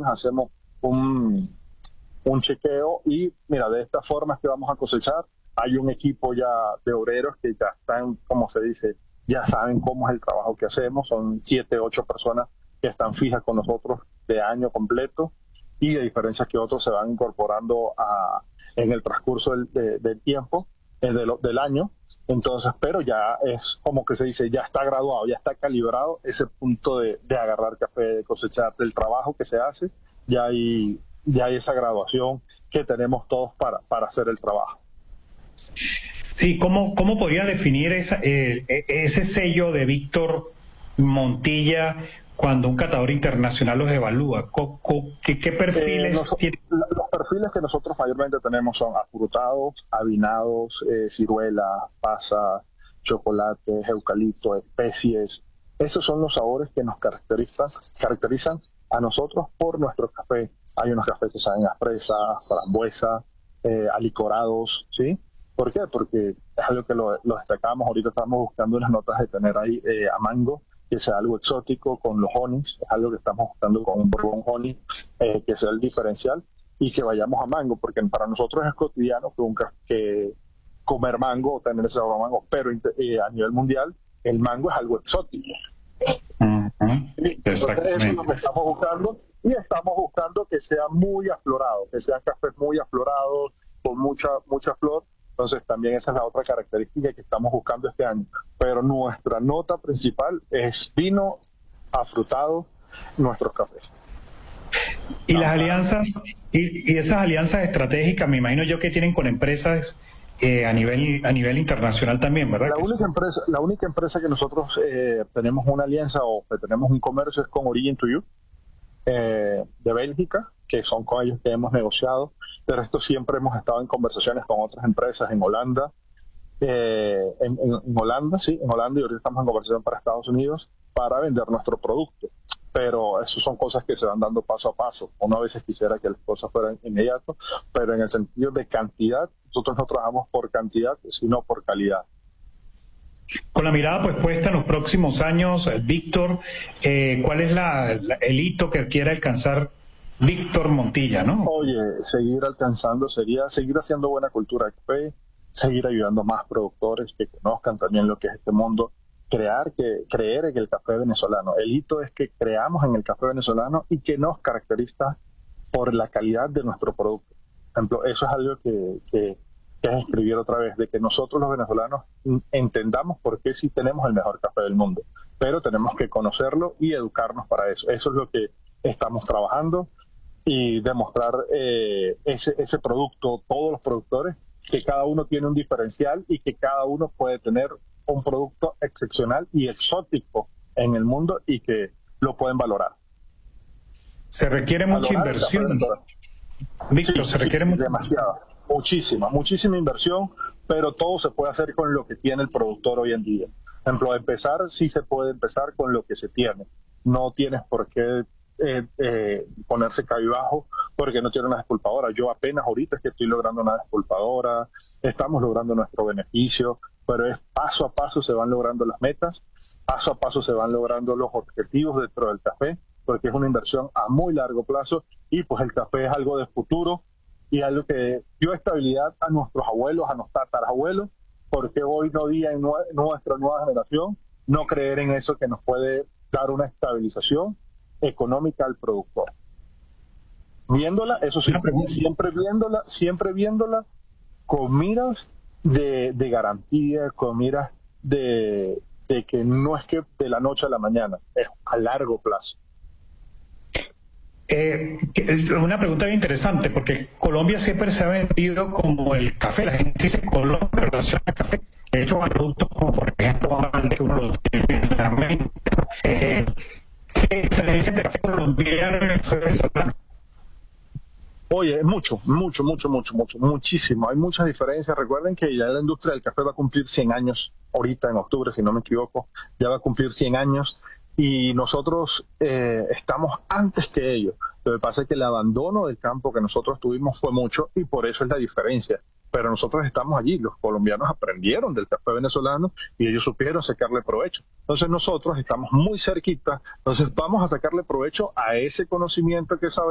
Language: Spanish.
viernes hacemos un chequeo y mira, de esta forma es que vamos a cosechar. Hay un equipo ya de obreros que ya están, como se dice, ya saben cómo es el trabajo que hacemos. Son 7, 8 personas que están fijas con nosotros de año completo, y de diferencias que otros se van incorporando en el transcurso del tiempo, del año. Entonces, pero ya es como que se dice, ya está graduado, ya está calibrado ese punto de agarrar café, de cosechar, del trabajo que se hace. Ya hay esa graduación que tenemos todos para hacer el trabajo. Sí, ¿cómo podría definir ese sello de Víctor Montilla cuando un catador internacional los evalúa? ¿Qué perfiles tiene? Los perfiles que nosotros mayormente tenemos son afrutados, avinados, ciruelas, pasas, chocolates, eucalipto, especies. Esos son los sabores que nos caracterizan a nosotros por nuestro café. Hay unos cafés que saben a fresa, frambuesa, alicorados, ¿sí? ¿Por qué? Porque es algo que lo destacamos. Ahorita estamos buscando unas notas de tener ahí a mango, que sea algo exótico, con los honeys. Es algo que estamos buscando con un bourbon honey, que sea el diferencial, y que vayamos a mango, porque para nosotros es cotidiano que comer mango o tener ese sabor a mango, pero a nivel mundial el mango es algo exótico. Entonces eso es lo que estamos buscando, y estamos buscando que sea muy aflorado, que sean cafés muy aflorados, con mucha flor. Entonces también esa es la otra característica que estamos buscando este año. Pero nuestra nota principal es vino afrutado, nuestros cafés. Y las alianzas, y esas alianzas estratégicas, me imagino yo que tienen con empresas a nivel internacional también, ¿verdad? La única empresa que nosotros tenemos una alianza o que tenemos un comercio es con Origin to You, de Bélgica, que son con ellos que hemos negociado. De resto siempre hemos estado en conversaciones con otras empresas en Holanda, en Holanda, y ahorita estamos en conversación para Estados Unidos para vender nuestro producto. Pero eso son cosas que se van dando paso a paso. Uno a veces quisiera que las cosas fueran inmediatas, pero en el sentido de cantidad, nosotros no trabajamos por cantidad, sino por calidad. Con la mirada pues puesta en los próximos años, Víctor, ¿cuál es el hito que quiere alcanzar Víctor Montilla, no? Oye, seguir alcanzando sería seguir haciendo buena cultura de café, seguir ayudando a más productores que conozcan también lo que es este mundo, creer en el café venezolano. El hito es que creamos en el café venezolano y que nos caracteriza por la calidad de nuestro producto. Por ejemplo, eso es algo que es escribir otra vez, de que nosotros los venezolanos entendamos por qué sí tenemos el mejor café del mundo, pero tenemos que conocerlo y educarnos para eso. Eso es lo que estamos trabajando, y demostrar ese producto, todos los productores, que cada uno tiene un diferencial y que cada uno puede tener un producto excepcional y exótico en el mundo y que lo pueden valorar. Se requiere mucha inversión. Víctor, se requiere demasiada, muchísima inversión, pero todo se puede hacer con lo que tiene el productor hoy en día. Por ejemplo, empezar, sí se puede empezar con lo que se tiene. No tienes por qué ponerse cabizbajo porque no tiene una despulpadora. Yo apenas ahorita es que estoy logrando una despulpadora, estamos logrando nuestro beneficio, pero es paso a paso se van logrando las metas, paso a paso se van logrando los objetivos dentro del café, porque es una inversión a muy largo plazo, y pues el café es algo de futuro y algo que dio estabilidad a nuestros abuelos, a nuestros tatarabuelos, porque hoy no día en nuestra nueva generación no creer en eso que nos puede dar una estabilización económica al productor. Viéndola, eso sí, siempre viéndola con miras de garantía, con miras de que no es que de la noche a la mañana, es a largo plazo. Una pregunta bien interesante, porque Colombia siempre se ha vendido como el café. La gente dice Colombia en relación al café. De hecho, hay productos como, por ejemplo, que uno lo tiene en la mente. ¿Qué diferencia entre el café colombiano y el café venezolano? Oye, muchísimo. Hay muchas diferencias. Recuerden que ya la industria del café va a cumplir 100 años, ahorita en octubre, si no me equivoco, ya va a cumplir 100 años. Y nosotros estamos antes que ellos. Lo que pasa es que el abandono del campo que nosotros tuvimos fue mucho, y por eso es la diferencia. Pero nosotros estamos allí, los colombianos aprendieron del café venezolano y ellos supieron sacarle provecho. Entonces nosotros estamos muy cerquita, entonces vamos a sacarle provecho a ese conocimiento que sabemos.